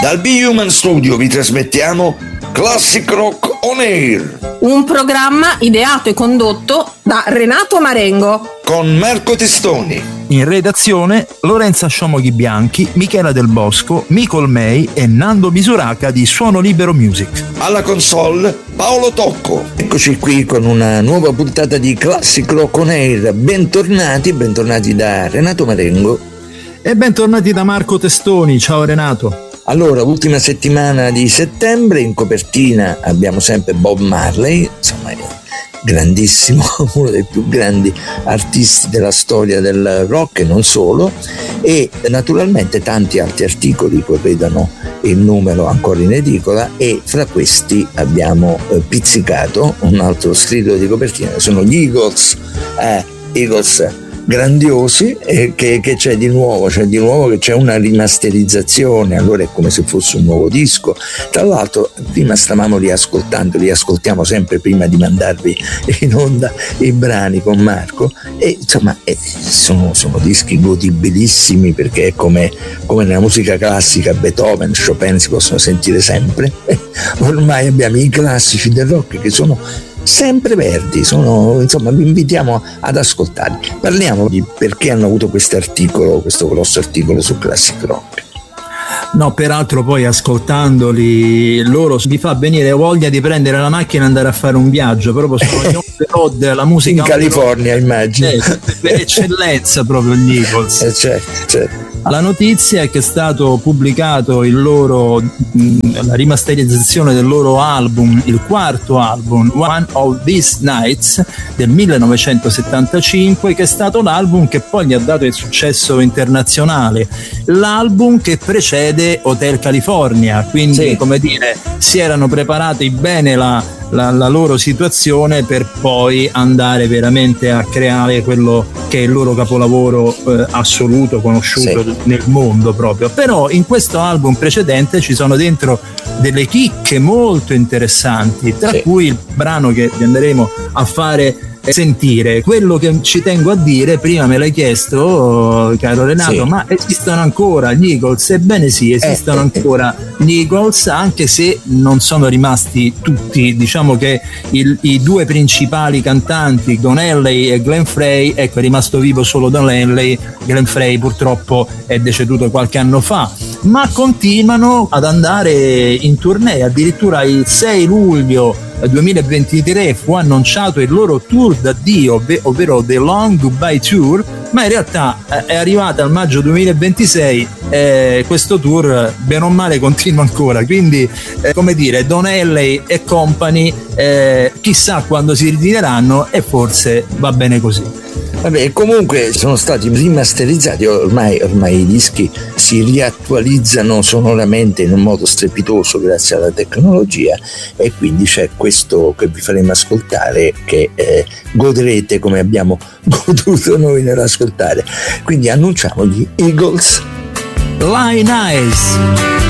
Dal Be Human Studio vi trasmettiamo Classic Rock On Air, un programma ideato e condotto da Renato Marengo con Marco Testoni. In redazione Lorenza Sciomoghi Bianchi, Michela Del Bosco, Micol May e Nando Misuraca di Suono Libero Music. Alla console Paolo Tocco. Eccoci qui con una nuova puntata di Classic Rock On Air. Bentornati da Renato Marengo e bentornati da Marco Testoni. Ciao Renato. Allora, ultima settimana di settembre, in copertina abbiamo sempre Bob Marley, insomma grandissimo, uno dei più grandi artisti della storia del rock e non solo, e naturalmente tanti altri articoli che vedono il numero ancora in edicola, e fra questi abbiamo pizzicato un altro scritto di copertina, sono gli Eagles grandiosi, e che c'è di nuovo che c'è una rimasterizzazione, allora è come se fosse un nuovo disco. Tra l'altro prima stavamo li ascoltiamo sempre prima di mandarvi in onda i brani con Marco, e insomma sono dischi godibilissimi, perché è come nella musica classica Beethoven, Chopin si possono sentire sempre. Ormai abbiamo i classici del rock che sono sempre verdi, vi invitiamo ad ascoltarli. Parliamo di perché hanno avuto questo grosso articolo su Classic Rock. No, peraltro poi ascoltandoli loro vi fa venire voglia di prendere la macchina e andare a fare un viaggio, proprio sono gli on the road, la musica in California, immagino. Per eccellenza proprio gli Eagles. Certo. La notizia è che è stato pubblicato la rimasterizzazione del loro album, il quarto album, One of These Nights del 1975, che è stato l'album che poi gli ha dato il successo internazionale, l'album che precede Hotel California, quindi sì, come dire, si erano preparati bene la loro situazione per poi andare veramente a creare quello che è il loro capolavoro assoluto, conosciuto sì, nel mondo proprio. Però in questo album precedente ci sono dentro delle chicche molto interessanti, tra cui il brano che vi andremo a fare sentire. Quello che ci tengo a dire, prima me l'hai chiesto, caro Renato, ma esistono ancora gli Eagles? Ebbene sì, esistono ancora gli Eagles, anche se non sono rimasti tutti. Diciamo che i due principali cantanti, Don Henley e Glenn Frey, ecco, è rimasto vivo solo Don Henley. Glenn Frey purtroppo è deceduto qualche anno fa, ma continuano ad andare in tournée. Addirittura il 6 luglio 2023 fu annunciato il loro tour d'addio, ovvero The Long Goodbye Tour, ma in realtà è arrivata al maggio 2026 e questo tour bene o male continua ancora, quindi come dire, Don Henley e company chissà quando si ritireranno, e forse va bene così. Vabbè, comunque sono stati rimasterizzati, ormai i dischi si riattualizzano sonoramente in un modo strepitoso grazie alla tecnologia, e quindi c'è questo che vi faremo ascoltare, che godrete come abbiamo goduto noi nell'ascoltare. Quindi annunciamo gli Eagles, Line Eyes.